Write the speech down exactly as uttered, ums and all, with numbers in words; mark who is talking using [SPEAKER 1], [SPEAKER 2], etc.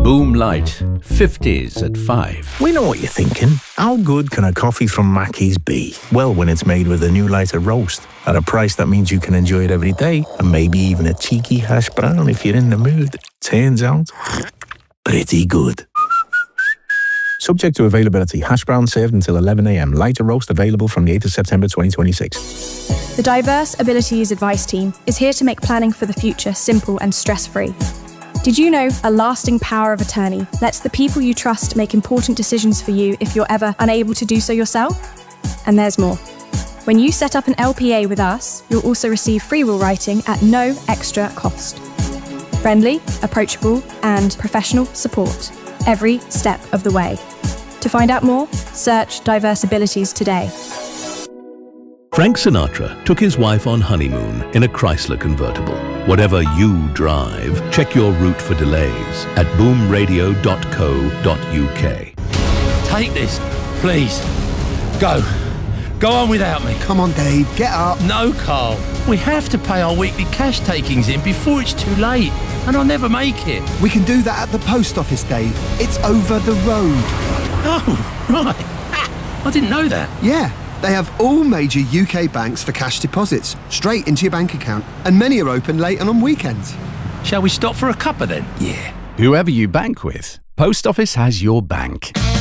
[SPEAKER 1] Boom Light, fifties at five.
[SPEAKER 2] We know what you're thinking. How good can a coffee from Mackey's be? Well, when it's made with a new lighter roast, at a price that means you can enjoy it every day, and maybe even a cheeky hash brown if you're in the mood. Turns out, pretty good. Subject to availability. Hash brown served until eleven a m. Lighter roast available from the eighth of September twenty twenty-six.
[SPEAKER 3] The Diverse Abilities Advice Team is here to make planning for the future simple and stress-free. Did you know a lasting power of attorney lets the people you trust make important decisions for you if you're ever unable to do so yourself? And there's more. When you set up an L P A with us, you'll also receive free will writing at no extra cost. Friendly, approachable, and professional support every step of the way. To find out more, search Diverse Abilities today.
[SPEAKER 1] Frank Sinatra took his wife on honeymoon in a Chrysler convertible. Whatever you drive, check your route for delays at boom radio dot co dot u k.
[SPEAKER 4] Take this, please. Go. Go on without me.
[SPEAKER 5] Come on, Dave, get up.
[SPEAKER 4] No, Carl. We have to pay our weekly cash takings in before it's too late, and I'll never make it.
[SPEAKER 5] We can do that at the post office, Dave. It's over the road.
[SPEAKER 4] Oh, right. Ah, I didn't know that.
[SPEAKER 5] Yeah. They have all major U K banks for cash deposits, straight into your bank account, and many are open late and on weekends.
[SPEAKER 4] Shall we stop for a cuppa then?
[SPEAKER 5] Yeah.
[SPEAKER 6] Whoever you bank with, Post Office has your bank.